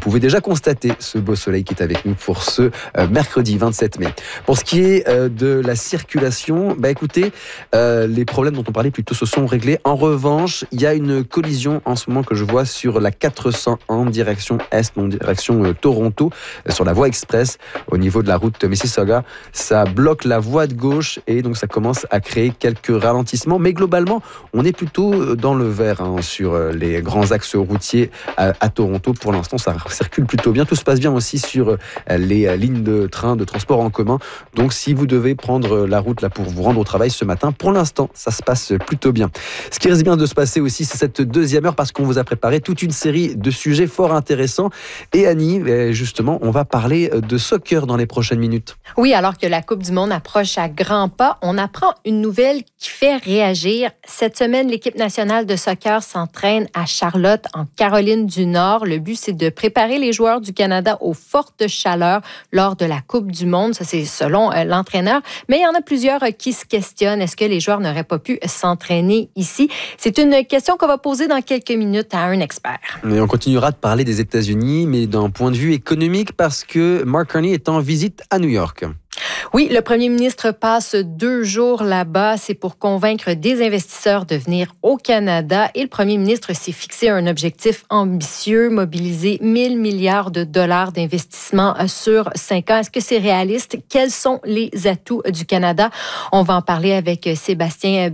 pouvez déjà constater ce beau soleil qui est avec nous pour ce mercredi 27 mai. Pour ce qui est de la circulation, écoutez, les problèmes dont on parlait plutôt se sont réglés. En revanche, il y a une collision en ce moment que je vois sur la 401 direction Est, non direction Toronto, sur la voie express au niveau de la route Mississauga. Ça bloque la voie de gauche et donc ça commence à créer quelques ralentissements. Mais globalement, on est plutôt dans le vert sur les grands axes routiers à Toronto. Pour l'instant, ça circule plutôt bien. Tout se passe bien aussi sur les lignes de train, de transport en commun. Donc, si vous devez prendre la route là pour vous rendre au travail ce matin, pour l'instant, ça se passe plutôt bien. Ce qui risque bien de se passer aussi, c'est cette deuxième heure parce qu'on vous a préparé toute une série de sujets fort intéressants. Et Annie, justement, on va parler de soccer dans les prochaines minutes. Oui, alors que la Coupe du Monde approche à grands pas, on apprend une nouvelle qui fait réagir. Cette semaine, l'équipe nationale de soccer s'entraîne à Charlotte, en Caroline du Nord. Le but, c'est de préparer les joueurs du Canada aux fortes chaleurs lors de la Coupe du Monde. Ça, c'est selon l'entraîneur. Mais il y en a plusieurs qui se questionnent. Est-ce que les joueurs n'auraient pas pu s'entraîner ici? C'est une question qu'on va poser dans quelques minutes à un expert. Et on continuera de parler des États-Unis, mais d'un point de vue économique, parce que Mark Carney est en visite à New York. Oui, le premier ministre passe 2 jours là-bas. C'est pour convaincre des investisseurs de venir au Canada. Et le premier ministre s'est fixé un objectif ambitieux, mobiliser 1 000 milliards de dollars d'investissement sur 5 ans. Est-ce que c'est réaliste? Quels sont les atouts du Canada? On va en parler avec Sébastien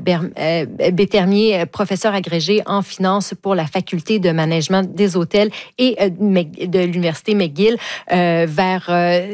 Bétermier, professeur agrégé en finance pour la faculté de management des hôtels et de l'Université McGill vers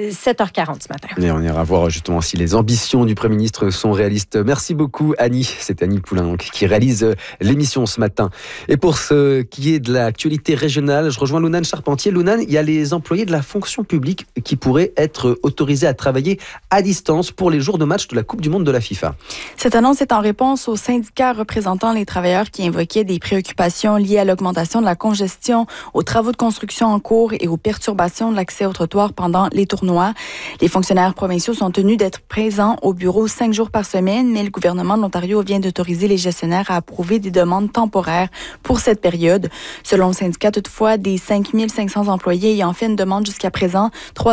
7h40 ce matin. Et on ira voir justement si les ambitions du Premier ministre sont réalistes. Merci beaucoup Annie. C'est Annie Poulain donc, qui réalise l'émission ce matin. Et pour ce qui est de l'actualité régionale, je rejoins Lounane Charpentier. Lounane, il y a les employés de la fonction publique qui pourraient être autorisés à travailler à distance pour les jours de match de la Coupe du Monde de la FIFA. Cette annonce est en réponse aux syndicats représentant les travailleurs qui invoquaient des préoccupations liées à l'augmentation de la congestion, aux travaux de construction en cours et aux perturbations de l'accès au trottoir pendant les tournois. Les fonctionnaires provinciaux sont tenus d'être présents au bureau 5 jours par semaine, mais le gouvernement de l'Ontario vient d'autoriser les gestionnaires à approuver des demandes temporaires pour cette période. Selon le syndicat, toutefois, des 5 500 employés ayant fait une demande jusqu'à présent,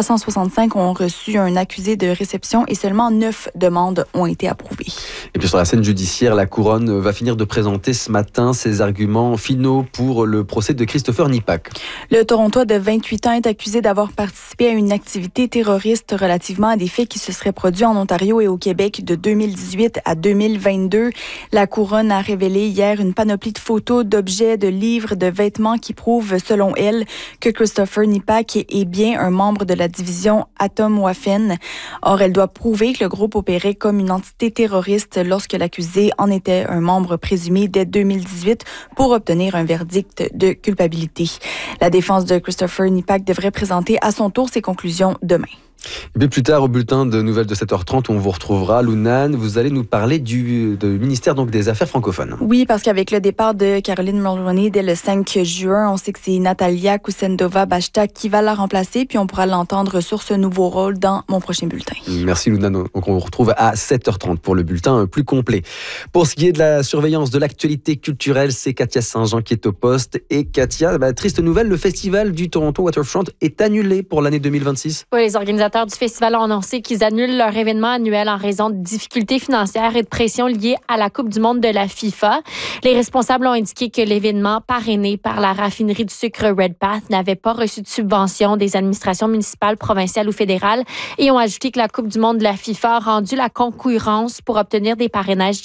365 ont reçu un accusé de réception et seulement 9 demandes ont été approuvées. Et puis sur la scène judiciaire, la Couronne va finir de présenter ce matin ses arguments finaux pour le procès de Christopher Nipak. Le Torontois de 28 ans est accusé d'avoir participé à une activité terroriste relativement à des faits qui se seraient produits en Ontario et au Québec de 2018 à 2022. La Couronne a révélé hier une panoplie de photos, d'objets, de livres, de vêtements qui prouvent, selon elle, que Christopher Nipak est bien un membre de la division Atomwaffen. Or, elle doit prouver que le groupe opérait comme une entité terroriste lorsque l'accusé en était un membre présumé dès 2018 pour obtenir un verdict de culpabilité. La défense de Christopher Nipak devrait présenter à son tour ses conclusions demain. Et puis plus tard, au bulletin de nouvelles de 7h30, on vous retrouvera, Lounane. Vous allez nous parler du ministère donc, des Affaires francophones. Oui, parce qu'avec le départ de Caroline Mulroney dès le 5 juin, on sait que c'est Natalia Kusendova-Bashta qui va la remplacer, puis on pourra l'entendre sur ce nouveau rôle dans mon prochain bulletin. Merci Lounane. Donc on vous retrouve à 7h30 pour le bulletin plus complet. Pour ce qui est de la surveillance de l'actualité culturelle, c'est Katia Saint-Jean qui est au poste. Et Katia, triste nouvelle, le festival du Toronto Waterfront est annulé pour l'année 2026. Oui, les organisateurs du festival ont annoncé qu'ils annulent leur événement annuel en raison de difficultés financières et de pression liées à la Coupe du monde de la FIFA. Les responsables ont indiqué que l'événement parrainé par la raffinerie du sucre Redpath n'avait pas reçu de subvention des administrations municipales, provinciales ou fédérales et ont ajouté que la Coupe du monde de la FIFA a rendu la concurrence pour obtenir des parrainages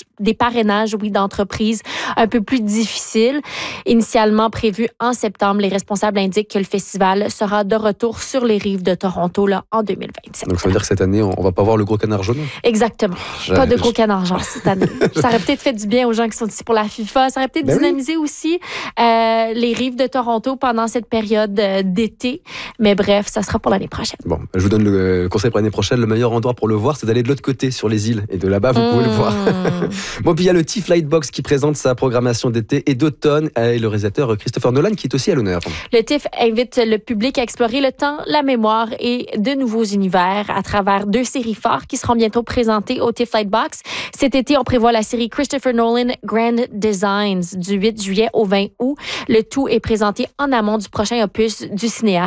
d'entreprises un peu plus difficiles. Initialement prévu en septembre, les responsables indiquent que le festival sera de retour sur les rives de Toronto en 2027. Donc ça veut dire que cette année, on va pas voir le gros canard jaune? Exactement. Pas de gros canard jaune cette année. Ça aurait peut-être fait du bien aux gens qui sont ici pour la FIFA. Ça aurait peut-être dynamisé aussi les rives de Toronto pendant cette période d'été. Mais bref, ça sera pour l'année prochaine. Bon, je vous donne le conseil pour l'année prochaine. Le meilleur endroit pour le voir, c'est d'aller de l'autre côté, sur les îles. Et de là-bas, vous pouvez le voir. Bon, puis il y a le TIFF Lightbox qui présente sa programmation d'été et d'automne et le réalisateur Christopher Nolan qui est aussi à l'honneur. Le TIFF invite le public à explorer le temps, la mémoire et de nouveaux univers à travers 2 séries phares qui seront bientôt présentées au TIFF Lightbox. Cet été, on prévoit la série Christopher Nolan Grand Designs du 8 juillet au 20 août. Le tout est présenté en amont du prochain opus du cinéaste.